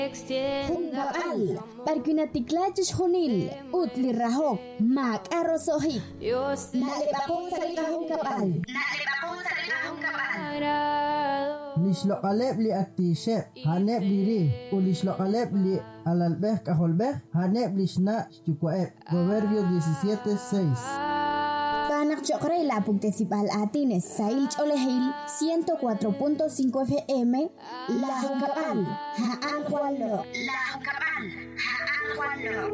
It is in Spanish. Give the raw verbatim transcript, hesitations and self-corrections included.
Hungabal, Barquinaticlaches Junil, Utli Rahok, Mac Arrosohik, Nalebapong Salika Hungabal, Nalebapong Salika Hungabal. Lishlokaleb li aktishe, haneb liri, ulishlokaleb li alalbeh kaholbeh, haneb lishna chukwaeb. Proverbio diecisiete seis. Panak chokre la puntesipal atines, Sail Cholehil, ciento cuatro punto cinco F M, La Hungabal, Haan Juanlo, La Hungabal, Haan Juanlo.